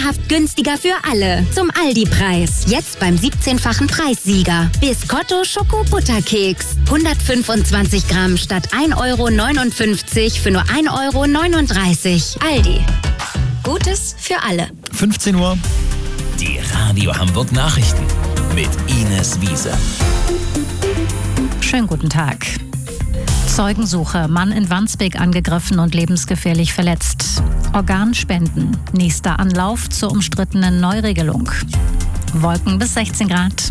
Traumhaft günstiger für alle. Zum Aldi-Preis. Jetzt beim 17-fachen Preissieger. Biscotto Schoko-Butterkeks. 125 Gramm statt 1,59 € für nur 1,39 €. Aldi. Gutes für alle. 15 Uhr. Die Radio Hamburg Nachrichten mit Ines Wiese. Schönen guten Tag. Zeugensuche. Mann in Wandsbek angegriffen und lebensgefährlich verletzt. Organspenden. Nächster Anlauf zur umstrittenen Neuregelung. Wolken bis 16 Grad.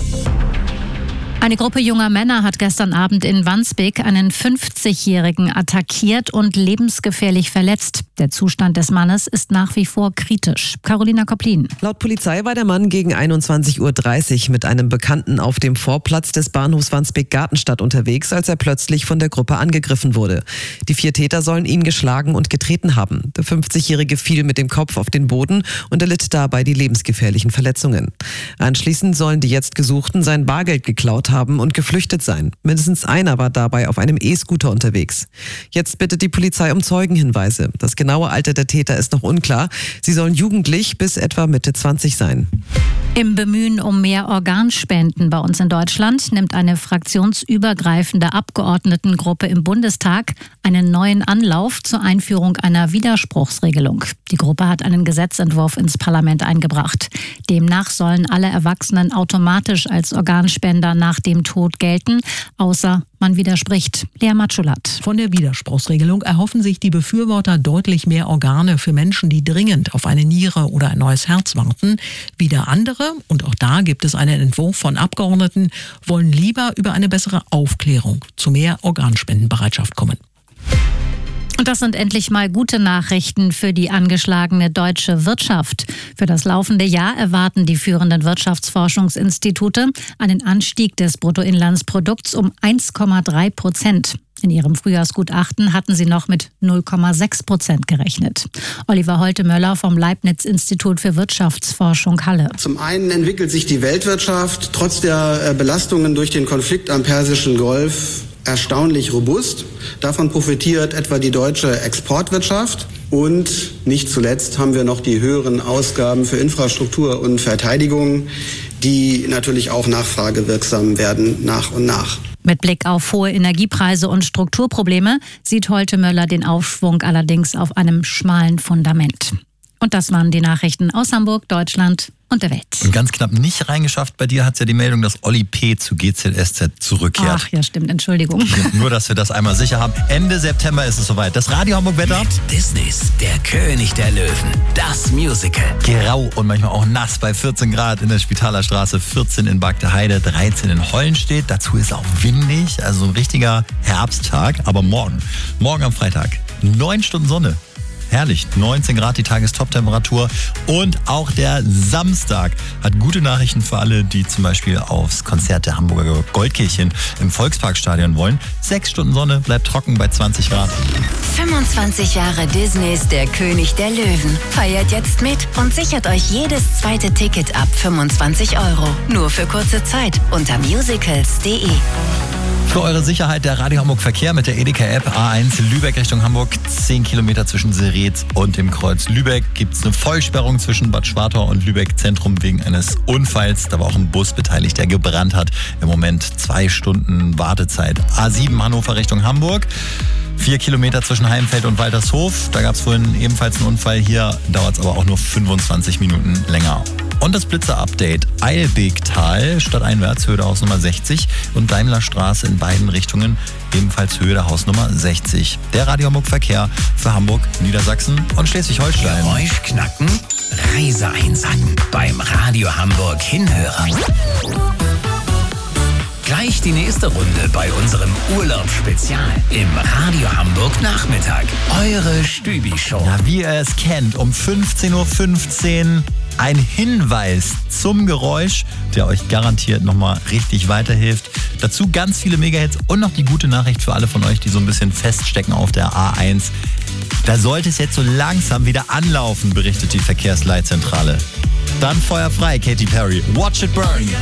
Eine Gruppe junger Männer hat gestern Abend in Wandsbek einen 50-Jährigen attackiert und lebensgefährlich verletzt. Der Zustand des Mannes ist nach wie vor kritisch. Carolina Koplin. Laut Polizei war der Mann gegen 21:30 Uhr mit einem Bekannten auf dem Vorplatz des Bahnhofs Wandsbek-Gartenstadt unterwegs, als er plötzlich von der Gruppe angegriffen wurde. Die 4 Täter sollen ihn geschlagen und getreten haben. Der 50-Jährige fiel mit dem Kopf auf den Boden und erlitt dabei die lebensgefährlichen Verletzungen. Anschließend sollen die jetzt Gesuchten sein Bargeld geklaut haben und geflüchtet sein. Mindestens einer war dabei auf einem E-Scooter unterwegs. Jetzt bittet die Polizei um Zeugenhinweise. Das genaue Alter der Täter ist noch unklar. Sie sollen jugendlich bis etwa Mitte 20 sein. Im Bemühen um mehr Organspenden bei uns in Deutschland nimmt eine fraktionsübergreifende Abgeordnetengruppe im Bundestag einen neuen Anlauf zur Einführung einer Widerspruchsregelung. Die Gruppe hat einen Gesetzentwurf ins Parlament eingebracht. Demnach sollen alle Erwachsenen automatisch als Organspender nach dem Tod gelten, außer man widerspricht. Lea Matschulat. Von der Widerspruchsregelung erhoffen sich die Befürworter deutlich mehr Organe für Menschen, die dringend auf eine Niere oder ein neues Herz warten. Wieder andere, und auch da gibt es einen Entwurf von Abgeordneten, wollen lieber über eine bessere Aufklärung zu mehr Organspendenbereitschaft kommen. Und das sind endlich mal gute Nachrichten für die angeschlagene deutsche Wirtschaft. Für das laufende Jahr erwarten die führenden Wirtschaftsforschungsinstitute einen Anstieg des Bruttoinlandsprodukts um 1,3%. In ihrem Frühjahrsgutachten hatten sie noch mit 0,6% gerechnet. Oliver Holte-Möller vom Leibniz-Institut für Wirtschaftsforschung Halle. Zum einen entwickelt sich die Weltwirtschaft trotz der Belastungen durch den Konflikt am Persischen Golf erstaunlich robust. Davon profitiert etwa die deutsche Exportwirtschaft. Und nicht zuletzt haben wir noch die höheren Ausgaben für Infrastruktur und Verteidigung, die natürlich auch nachfragewirksam werden nach und nach. Mit Blick auf hohe Energiepreise und Strukturprobleme sieht Holte-Möller den Aufschwung allerdings auf einem schmalen Fundament. Und das waren die Nachrichten aus Hamburg, Deutschland und der Welt. Und ganz knapp nicht reingeschafft bei dir hat es ja die Meldung, dass Olli P. zu GZSZ zurückkehrt. Ach ja, stimmt, Entschuldigung. Nur, dass wir das einmal sicher haben. Ende September ist es soweit. Das Radio Hamburg Wetter. Mit Disneys Der König der Löwen. Das Musical. Grau und manchmal auch nass bei 14 Grad in der Spitaler Straße, 14 in Bagdeheide, 13 in Hollenstedt. Dazu ist auch windig, also ein richtiger Herbsttag. Aber morgen am Freitag, 9 Stunden Sonne. Herrlich, 19 Grad die Tagestop-Temperatur und auch der Samstag hat gute Nachrichten für alle, die zum Beispiel aufs Konzert der Hamburger Goldkehlchen im Volksparkstadion wollen. 6 Stunden Sonne, bleibt trocken bei 20 Grad. 25 Jahre Disneys Der König der Löwen. Feiert jetzt mit und sichert euch jedes zweite Ticket ab 25 €. Nur für kurze Zeit unter musicals.de. Für eure Sicherheit der Radio Hamburg Verkehr mit der Edeka-App A1 Lübeck Richtung Hamburg. 10 Kilometer zwischen Seretz und dem Kreuz Lübeck gibt es eine Vollsperrung zwischen Bad Schwartau und Lübeck Zentrum wegen eines Unfalls. Da war auch ein Bus beteiligt, der gebrannt hat. Im Moment 2 Stunden Wartezeit. A7 Hannover Richtung Hamburg. 4 Kilometer zwischen Heimfeld und Waltershof. Da gab es vorhin ebenfalls einen Unfall. Hier dauert es aber auch nur 25 Minuten länger. Und das Blitzer-Update. Eilbegtal stadteinwärts, Höhe der Hausnummer 60 und Daimlerstraße in beiden Richtungen, ebenfalls Höhe der Hausnummer 60. Der Radio Hamburg Verkehr für Hamburg, Niedersachsen und Schleswig-Holstein. Geräusch knacken, Reise einsacken beim Radio Hamburg Hinhörer. Gleich die nächste Runde bei unserem Urlaubsspezial im Radio Hamburg Nachmittag. Eure Stübi-Show. Ja, wie ihr es kennt, um 15:15 Uhr ein Hinweis zum Geräusch, der euch garantiert nochmal richtig weiterhilft. Dazu ganz viele Megahits und noch die gute Nachricht für alle von euch, die so ein bisschen feststecken auf der A1. Da sollte es jetzt so langsam wieder anlaufen, berichtet die Verkehrsleitzentrale. Dann Feuer frei, Katy Perry. Watch it burn.